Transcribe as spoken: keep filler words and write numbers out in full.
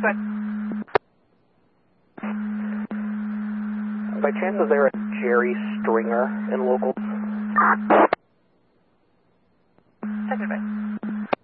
ahead. By chance, is there a Jerry Stringer in locals? Second base.